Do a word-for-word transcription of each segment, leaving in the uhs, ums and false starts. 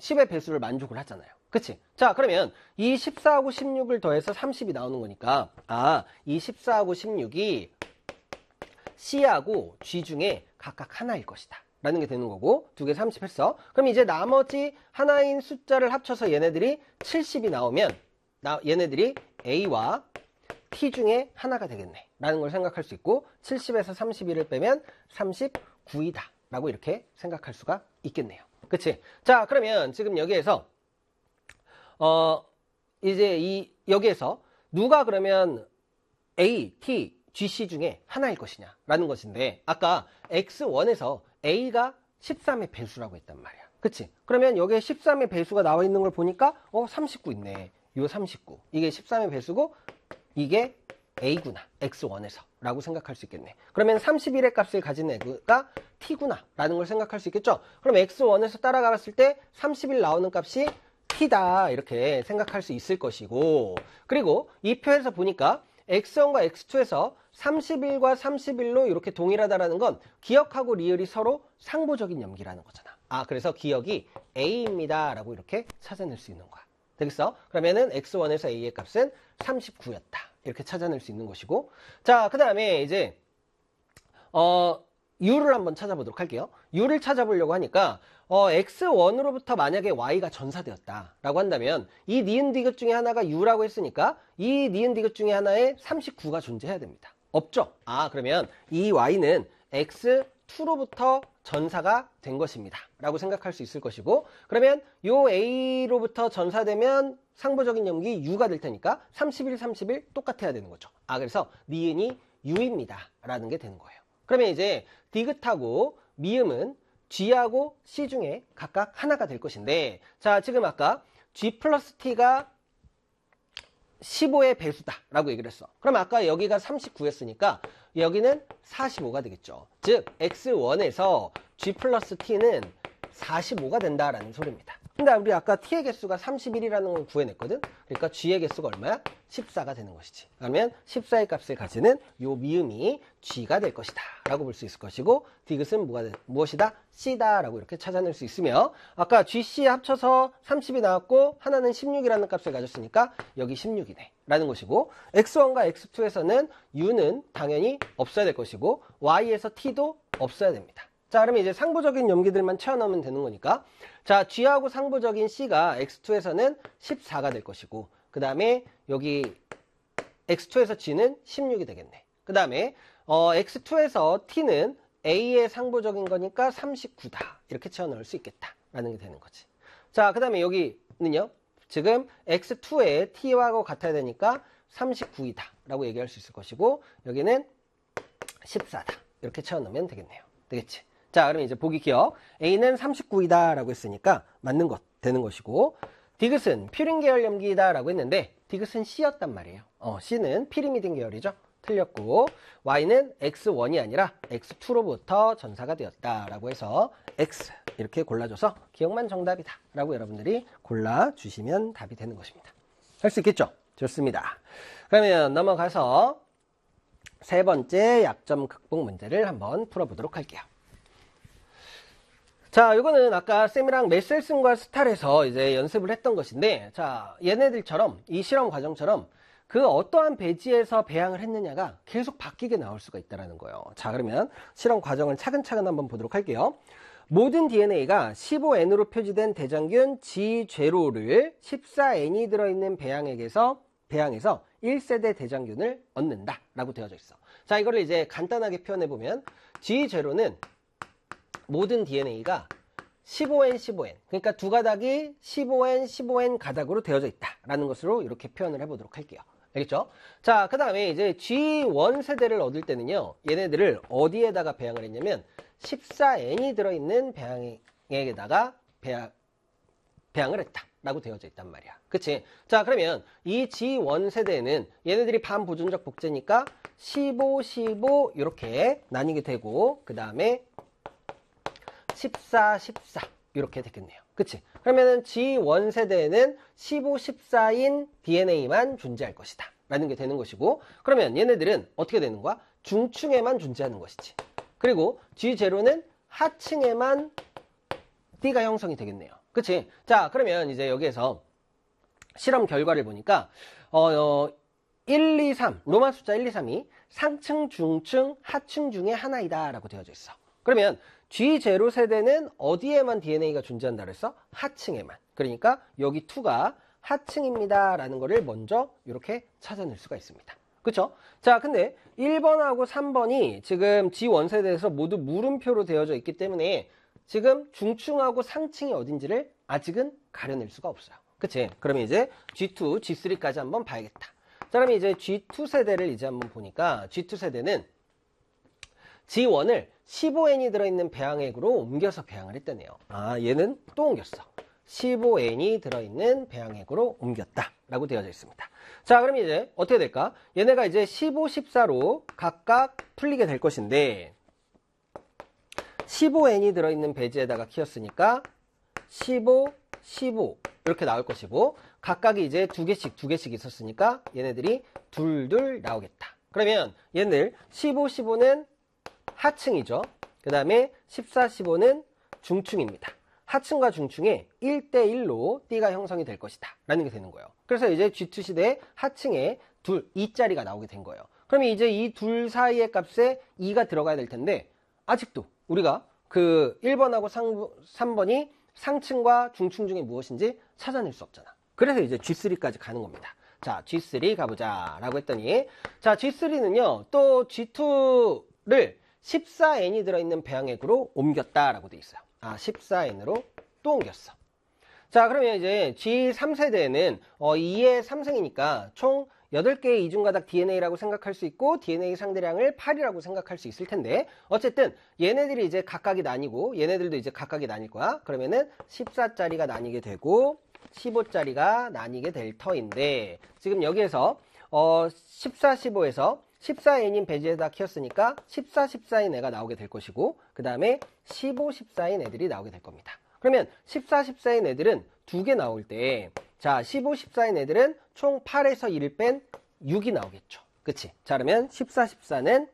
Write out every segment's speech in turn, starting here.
십의 배수를 만족을 하잖아요. 그치? 자, 그러면 이 십사하고 십육을 더해서 삼십이 나오는 거니까, 아, 이 십사하고 십육이 C하고 G 중에 각각 하나일 것이다 라는 게 되는 거고, 두 개 삼십 했어. 그럼 이제 나머지 하나인 숫자를 합쳐서 얘네들이 칠십이 나오면 나, 얘네들이 A와 T 중에 하나가 되겠네 라는 걸 생각할 수 있고, 칠십에서 삼십일을 빼면 삼십구이다 라고 이렇게 생각할 수가 있겠네요. 그치? 자, 그러면 지금 여기에서 어 이제 이 여기에서 누가 그러면 A, T, G, C 중에 하나일 것이냐 라는 것인데, 아까 엑스 원에서 A가 십삼의 배수라고 했단 말이야. 그치? 그러면 여기에 십삼의 배수가 나와 있는 걸 보니까 어 삼십구 있네. 요 삼십구. 이게 십삼의 배수고 이게 A구나. 엑스 원에서 라고 생각할 수 있겠네. 그러면 삼십일의 값을 가진 애가 T구나 라는 걸 생각할 수 있겠죠? 그럼 엑스 원에서 따라가 봤을 때 삼십일 나오는 값이 T다 이렇게 생각할 수 있을 것이고, 그리고 이 표에서 보니까 엑스 원과 엑스 투에서 삼십일과 삼십일로 이렇게 동일하다라는 건 기억하고 리을이 서로 상보적인 염기라는 거잖아. 아, 그래서 기억이 A입니다 라고 이렇게 찾아낼 수 있는 거야. 되겠어? 그러면은 엑스 원에서 A의 값은 삼십구였다 이렇게 찾아낼 수 있는 것이고, 자, 그 다음에 이제 어 U를 한번 찾아보도록 할게요. U를 찾아보려고 하니까 어, 엑스 원으로부터 만약에 Y가 전사되었다라고 한다면 이 니은 디귿 중에 하나가 U라고 했으니까 이 니은 디귿 중에 하나에 삼십구가 존재해야 됩니다. 없죠? 아, 그러면 이 Y는 엑스 투로부터 전사가 된 것입니다 라고 생각할 수 있을 것이고, 그러면 요 A로부터 전사되면 상보적인 염기 U가 될 테니까 삼십일, 삼십일 똑같아야 되는 거죠. 아, 그래서 니은이 U입니다 라는 게 되는 거예요. 그러면 이제 디귿하고 미음은 G하고 C 중에 각각 하나가 될 것인데, 자, 지금 아까 G 플러스 T가 십오의 배수다 라고 얘기를 했어. 그럼 아까 여기가 삼십구였으니까 여기는 사십오가 되겠죠. 즉 엑스 원에서 G 플러스 T는 사십오가 된다라는 소리입니다. 근데 우리 아까 T의 개수가 삼십일이라는 걸 구해냈거든. 그러니까 G의 개수가 얼마야? 십사가 되는 것이지. 그러면 십사의 값을 가지는 요 미음이 G가 될 것이다 라고 볼 수 있을 것이고, 디귿은 뭐가, 무엇이다? C다 라고 이렇게 찾아낼 수 있으며, 아까 G, C 합쳐서 삼십이 나왔고 하나는 십육이라는 값을 가졌으니까 여기 십육이네 라는 것이고, 엑스 원과 엑스 투에서는 U는 당연히 없어야 될 것이고 Y에서 T도 없어야 됩니다. 자, 그러면 이제 상보적인 염기들만 채워넣으면 되는 거니까, 자, G하고 상보적인 C가 엑스 투에서는 십사가 될 것이고, 그 다음에 여기 엑스 투에서 G는 십육이 되겠네. 그 다음에 어, 엑스 투에서 T는 A의 상보적인 거니까 삼십구다 이렇게 채워넣을 수 있겠다 라는 게 되는 거지. 자, 그 다음에 여기는요, 지금 엑스 투에 T하고 같아야 되니까 삼십구이다 라고 얘기할 수 있을 것이고, 여기는 십사다 이렇게 채워넣으면 되겠네요. 되겠지? 자, 그럼 이제 보기 기억. A는 삼십구이다 라고 했으니까 맞는 것 되는 것이고, 디귿은 피림 계열 염기이다 라고 했는데 디귿은 C였단 말이에요. 어, C는 피리미딘 계열이죠. 틀렸고, Y는 엑스 원이 아니라 엑스 투로부터 전사가 되었다 라고 해서 X 이렇게 골라줘서 기억만 정답이다 라고 여러분들이 골라주시면 답이 되는 것입니다. 할 수 있겠죠? 좋습니다. 그러면 넘어가서 세 번째 약점 극복 문제를 한번 풀어보도록 할게요. 자, 이거는 아까 쌤이랑 메셀슨과 스탈에서 이제 연습을 했던 것인데, 자, 얘네들처럼 이 실험 과정처럼 그 어떠한 배지에서 배양을 했느냐가 계속 바뀌게 나올 수가 있다는 거예요. 자, 그러면 실험 과정을 차근차근 한번 보도록 할게요. 모든 디엔에이가 십오 엔으로 표지된 대장균 G 제로를 십사 엔이 들어있는 배양액에서 배양에서 일 세대 대장균을 얻는다 라고 되어져 있어. 자, 이거를 이제 간단하게 표현해 보면 G 제로는 모든 디엔에이가 십오 엔, 십오 엔, 그러니까 두 가닥이 십오 엔, 십오 엔 가닥으로 되어져 있다라는 것으로 이렇게 표현을 해보도록 할게요. 알겠죠? 자, 그 다음에 이제 지 원 세대를 얻을 때는요, 얘네들을 어디에다가 배양을 했냐면 십사 엔이 들어있는 배양액에다가 배양, 배양을 했다라고 되어져 있단 말이야. 그치? 자, 그러면 이 지 원 세대에는 얘네들이 반보존적 복제니까 십오, 십오 이렇게 나뉘게 되고, 그 다음에 십사, 십사 이렇게 되겠네요. 그치? 그러면은 지 원 세대에는 십오, 십사인 디엔에이만 존재할 것이다 라는 게 되는 것이고, 그러면 얘네들은 어떻게 되는 거야? 중층에만 존재하는 것이지. 그리고 지 제로는 하층에만 D가 형성이 되겠네요. 그치? 자, 그러면 이제 여기에서 실험 결과를 보니까, 어, 어, 일, 이, 삼, 로마 숫자 일, 이, 삼이 상층, 중층, 하층 중에 하나이다 라고 되어져 있어. 그러면 지 제로 세대는 어디에만 디엔에이가 존재한다 그랬어? 하층에만. 그러니까 여기 이가 하층입니다 라는 거를 먼저 이렇게 찾아낼 수가 있습니다. 그쵸? 자, 근데 일 번하고 삼 번이 지금 지 원 세대에서 모두 물음표로 되어져 있기 때문에 지금 중층하고 상층이 어딘지를 아직은 가려낼 수가 없어요. 그치? 그러면 이제 지 투, 지 쓰리까지 한번 봐야겠다. 자, 그러면 이제 지 투 세대를 이제 한번 보니까 지 투 세대는 지 원을 십오 엔이 들어있는 배양액으로 옮겨서 배양을 했다네요. 아, 얘는 또 옮겼어. 십오 엔이 들어있는 배양액으로 옮겼다 라고 되어져 있습니다. 자, 그럼 이제 어떻게 될까? 얘네가 이제 십오, 십사로 각각 풀리게 될 것인데 십오 엔이 들어있는 배지에다가 키웠으니까 십오, 십오 이렇게 나올 것이고 각각이 이제 두 개씩 두 개씩 있었으니까 얘네들이 둘둘 나오겠다. 그러면 얘네들 십오, 십오는 하층이죠. 그 다음에 십사, 십오는 중층입니다. 하층과 중층의 일 대 일로 띠가 형성이 될 것이다 라는 게 되는 거예요. 그래서 이제 지 투 시대에 하층에 둘, 이자리가 나오게 된 거예요. 그러면 이제 이 둘 사이의 값에 이가 들어가야 될 텐데 아직도 우리가 그 일 번하고 삼 번이 상층과 중층 중에 무엇인지 찾아낼 수 없잖아. 그래서 이제 지 쓰리까지 가는 겁니다. 자, 지 쓰리 가보자 라고 했더니 자, 지 쓰리는요 또 지 투를 십사 엔이 들어있는 배양액으로 옮겼다 라고 돼 있어요. 아, 십사 엔으로 또 옮겼어. 자, 그러면 이제 지 삼 세대에는 어, 이의 삼승이니까 총 여덟 개의 이중가닥 디엔에이라고 생각할 수 있고 디엔에이 상대량을 팔이라고 생각할 수 있을 텐데 어쨌든 얘네들이 이제 각각이 나뉘고 얘네들도 이제 각각이 나뉠 거야. 그러면은 십사짜리가 나뉘게 되고 십오짜리가 나뉘게 될 터인데 지금 여기에서 어, 십사, 십오에서 십사 엔인 배지에다 키웠으니까 십사, 십사인 애가 나오게 될 것이고 그 다음에 십오, 십사인 애들이 나오게 될 겁니다. 그러면 십사, 십사인 애들은 두 개 나올 때 자, 십오, 십사인 애들은 총 팔에서 일을 뺀 육이 나오겠죠. 그치? 자, 그러면 십사, 십사는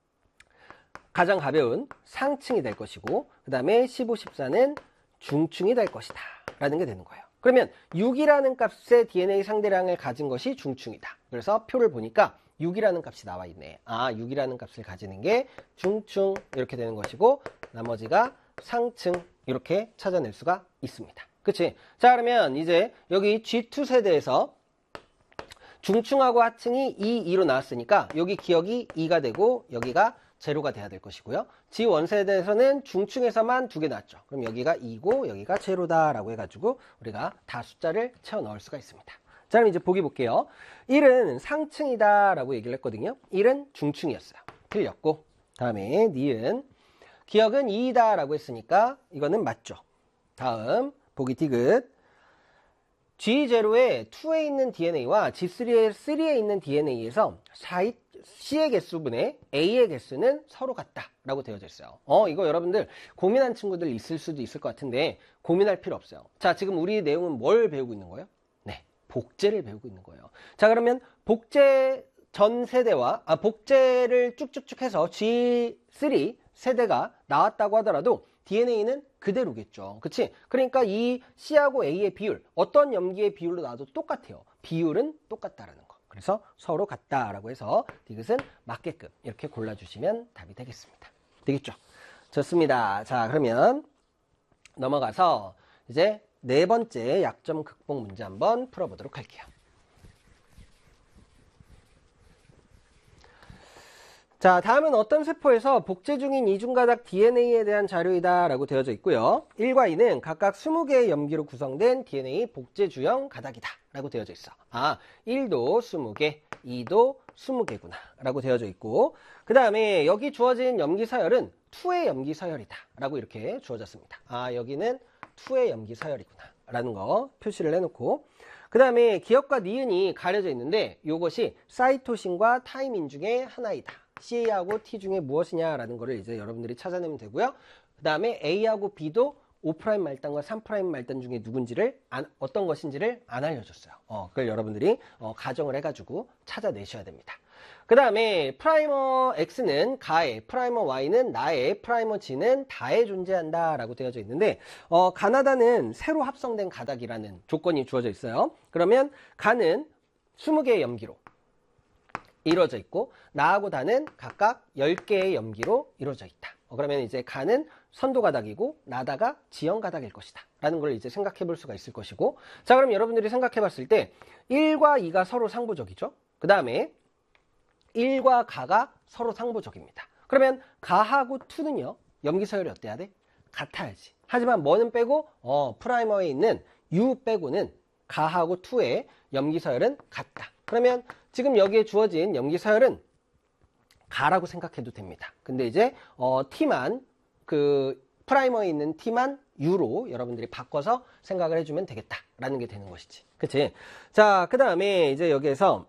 가장 가벼운 상층이 될 것이고 그 다음에 십오, 십사는 중층이 될 것이다 라는 게 되는 거예요. 그러면 육이라는 값의 디엔에이 상대량을 가진 것이 중층이다. 그래서 표를 보니까 육이라는 값이 나와 있네. 아, 육이라는 값을 가지는 게 중층 이렇게 되는 것이고 나머지가 상층 이렇게 찾아낼 수가 있습니다. 그치? 자, 그러면 이제 여기 지 투 세대에서 중층하고 하층이 이, 이로 나왔으니까 여기 기억이 이가 되고 여기가 제로가 돼야 될 것이고요. 지 원 세대에서는 중층에서만 두 개 나왔죠. 그럼 여기가 이고 여기가 제로다라고 해가지고 우리가 다 숫자를 채워 넣을 수가 있습니다. 자, 그럼 이제 보기 볼게요. 일은 상층이다 라고 얘기를 했거든요. 일은 중층이었어요. 틀렸고 다음에 니은 기억은 이이다 라고 했으니까 이거는 맞죠. 다음 보기 디귿 지 제로에 이에 있는 디엔에이와 지 쓰리에, 쓰리에 있는 디엔에이에서 C의 개수분의 A의 개수는 서로 같다 라고 되어져 있어요. 어, 이거 여러분들 고민한 친구들 있을 수도 있을 것 같은데 고민할 필요 없어요. 자, 지금 우리 내용은 뭘 배우고 있는 거예요? 네, 복제를 배우고 있는 거예요. 자, 그러면 복제 전 세대와 아, 복제를 쭉쭉쭉 해서 지 쓰리 세대가 나왔다고 하더라도 디엔에이는 그대로겠죠. 그치? 그러니까 이 C하고 A의 비율, 어떤 염기의 비율로 나와도 똑같아요. 비율은 똑같다라는 거. 그래서 서로 같다라고 해서 디귿은 맞게끔 이렇게 골라주시면 답이 되겠습니다. 되겠죠? 좋습니다. 자, 그러면 넘어가서 이제 네 번째 약점 극복 문제 한번 풀어보도록 할게요. 자, 다음은 어떤 세포에서 복제 중인 이중가닥 디엔에이에 대한 자료이다 라고 되어져 있고요. 일과 이는 각각 이십 개의 염기로 구성된 디엔에이 복제 주형 가닥이다 라고 되어져 있어. 아, 일도 이십 개, 이도 이십 개구나 라고 되어져 있고 그 다음에 여기 주어진 염기 서열은 이의 염기 서열이다 라고 이렇게 주어졌습니다. 아, 여기는 이의 염기 서열이구나 라는 거 표시를 해놓고 그 다음에 기억과 니은이 가려져 있는데 이것이 사이토신과 타이민 중에 하나이다. 씨에이하고 T 중에 무엇이냐라는 거를 이제 여러분들이 찾아내면 되고요. 그 다음에 A하고 B도 오 프라임 말단과 삼 프라임 말단 중에 누군지를 안, 어떤 것인지를 안 알려줬어요. 어, 그걸 여러분들이 어, 가정을 해가지고 찾아내셔야 됩니다. 그 다음에 프라이머 X는 가에, 프라이머 Y는 나에, 프라이머 G는 다에 존재한다 라고 되어져 있는데 어, 가나다는 새로 합성된 가닥이라는 조건이 주어져 있어요. 그러면 가는 스무 개의 염기로 이루어져 있고 나하고 다는 각각 열 개의 염기로 이루어져 있다. 어, 그러면 이제 가는 선도 가닥이고 나다가 지연 가닥일 것이다 라는 걸 이제 생각해 볼 수가 있을 것이고, 자 그럼 여러분들이 생각해 봤을 때 일과 이가 서로 상부적이죠. 그 다음에 일과 가가 서로 상부적입니다. 그러면 가하고 이는요 염기 서열이 어때야 돼? 같아야지. 하지만 뭐는 빼고 어, 프라이머에 있는 U 빼고는 가하고 이의 염기 서열은 같다. 그러면 지금 여기에 주어진 염기 서열은 가라고 생각해도 됩니다. 근데 이제 어, T만 그 프라이머에 있는 T만 U로 여러분들이 바꿔서 생각을 해주면 되겠다라는 게 되는 것이지. 그치? 자, 그 다음에 이제 여기에서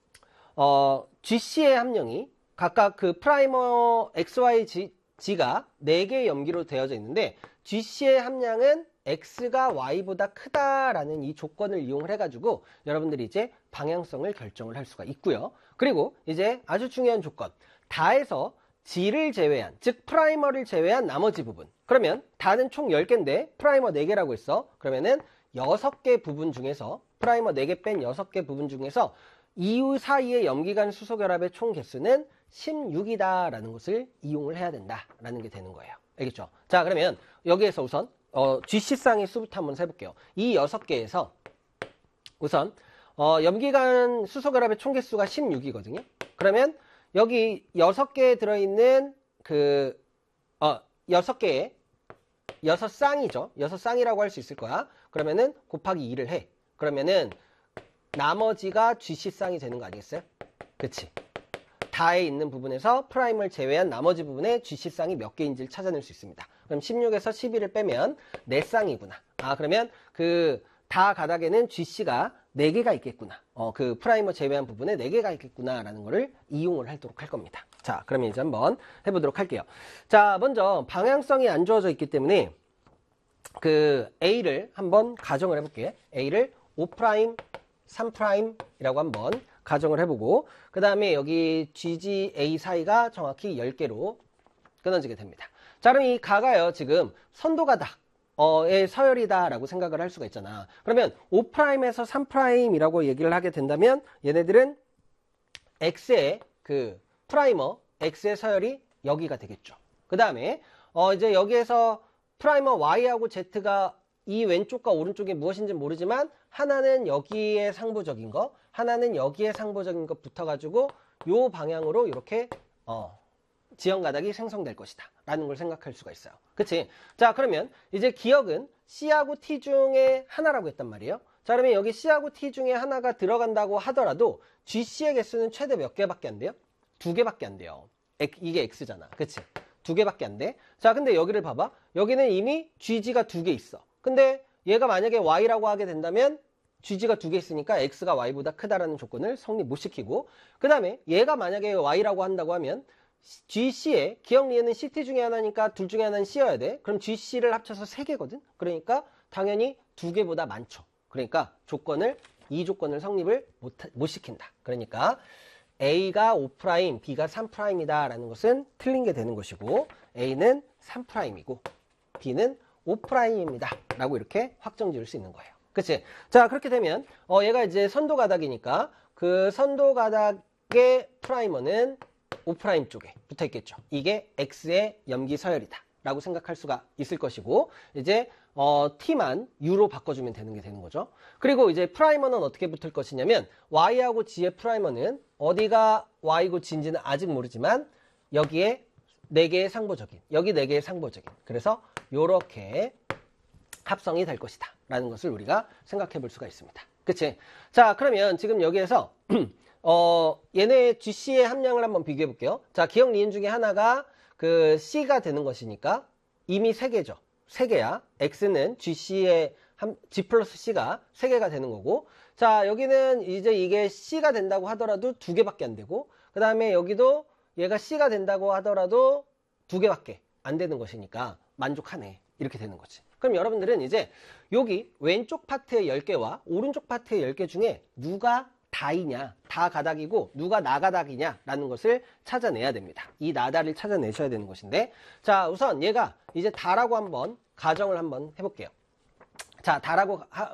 어, 지씨의 함량이 각각 그 프라이머 엑스 와이 지, G가 네 개의 염기로 되어져 있는데 지씨의 함량은 X가 Y보다 크다라는 이 조건을 이용을 해가지고 여러분들이 이제 방향성을 결정을 할 수가 있고요. 그리고 이제 아주 중요한 조건, 다에서 G를 제외한, 즉 프라이머를 제외한 나머지 부분. 그러면 다는 총 열 개인데 프라이머 네 개라고 했어. 그러면은 여섯 개 부분 중에서 프라이머 네 개 뺀 여섯 개 부분 중에서 이유 사이의 염기간 수소결합의 총 개수는 십육이다 라는 것을 이용을 해야 된다라는 게 되는 거예요. 알겠죠? 자, 그러면 여기에서 우선 어, 지씨쌍의 수부터 한번 해볼게요. 이 여섯 개에서 우선 어, 염기간 수소결합의 총 개수가 십육이거든요. 그러면 여기 여섯 개에 들어있는 그 어, 여섯 개에 여섯 쌍이죠. 여섯 쌍이라고 할 수 있을 거야. 그러면은 곱하기 이를 해. 그러면은 나머지가 지씨쌍이 되는 거 아니겠어요? 그치? 다에 있는 부분에서 프라임을 제외한 나머지 부분에 지씨쌍이 몇 개인지를 찾아낼 수 있습니다. 그럼 십육에서 십일을 빼면 네 쌍이구나. 아, 그러면 그 다 가닥에는 지씨가 네 개가 있겠구나. 어, 그 프라이머 제외한 부분에 네 개가 있겠구나 라는 거를 이용을 하도록 할 겁니다. 자, 그러면 이제 한번 해보도록 할게요. 자, 먼저 방향성이 안 주어져 있기 때문에 그 A를 한번 가정을 해볼게요. A를 오 프라임, 삼 프라임이라고 한번 가정을 해보고, 그 다음에 여기 지지 에이 사이가 정확히 열 개로 끊어지게 됩니다. 자, 그럼 이 가가요, 지금 선도가닥의 서열이다라고 생각을 할 수가 있잖아. 그러면 오 프라임에서 삼 프라임이라고 얘기를 하게 된다면 얘네들은 X의 그 프라이머, X의 서열이 여기가 되겠죠. 그 다음에 어 이제 여기에서 프라이머 Y하고 Z가 이 왼쪽과 오른쪽이 무엇인지 모르지만 하나는 여기에 상부적인 거, 하나는 여기에 상부적인 거 붙어가지고 요 방향으로 이렇게 어, 지연 가닥이 생성될 것이다 라는 걸 생각할 수가 있어요. 그치? 자, 그러면 이제 기억은 C하고 T 중에 하나라고 했단 말이에요. 자, 그러면 여기 C하고 T 중에 하나가 들어간다고 하더라도 지씨의 개수는 최대 몇 개밖에 안 돼요? 두 개밖에 안 돼요. 이게 X잖아. 그치? 두 개밖에 안 돼. 자, 근데 여기를 봐봐. 여기는 이미 지지가 두 개 있어. 근데 얘가 만약에 Y라고 하게 된다면 지지가 두 개 있으니까 X가 Y보다 크다라는 조건을 성립 못 시키고, 그 다음에 얘가 만약에 Y라고 한다고 하면 지씨의 기억리에는 씨티 중에 하나니까 둘 중에 하나는 C여야 돼. 그럼 지씨를 합쳐서 세 개거든. 그러니까 당연히 두 개보다 많죠. 그러니까 조건을 이 조건을 성립을 못, 못 시킨다. 그러니까 A가 오 프라임, B가 삼 프라임이다 라는 것은 틀린 게 되는 것이고, A는 삼 프라임이고 B는 오 프라임입니다 라고 이렇게 확정 지을 수 있는 거예요. 그치? 자, 그렇게 되면 어, 얘가 이제 선도 가닥이니까 그 선도 가닥의 프라이머는 오 프라임 쪽에 붙어 있겠죠. 이게 X의 염기 서열이다 라고 생각할 수가 있을 것이고, 이제 어, T만 U로 바꿔주면 되는 게 되는 거죠. 그리고 이제 프라이머는 어떻게 붙을 것이냐면 Y하고 G의 프라이머는 어디가 Y고 G인지는 아직 모르지만 여기에 네 개의 상보적인, 여기 네 개의 상보적인, 그래서 요렇게 합성이 될 것이다 라는 것을 우리가 생각해 볼 수가 있습니다. 그치? 자, 그러면 지금 여기에서 어, 얘네 지씨의 함량을 한번 비교해 볼게요. 자, 기억 리인 중에 하나가 그 C가 되는 것이니까 이미 세 개죠. 세 개야. X는 지씨의 G 플러스 C가 세 개가 되는 거고, 자, 여기는 이제 이게 C가 된다고 하더라도 두 개밖에 안 되고, 그 다음에 여기도 얘가 C가 된다고 하더라도 두 개밖에 안 되는 것이니까 만족하네. 이렇게 되는 거지. 그럼 여러분들은 이제 여기 왼쪽 파트의 열 개와 오른쪽 파트의 열 개 중에 누가 다이냐, 다 가닥이고 누가 나가닥이냐라는 것을 찾아내야 됩니다. 이 나다를 찾아내셔야 되는 것인데, 자, 우선 얘가 이제 다라고 한번 가정을 한번 해볼게요. 자, 다라고 하,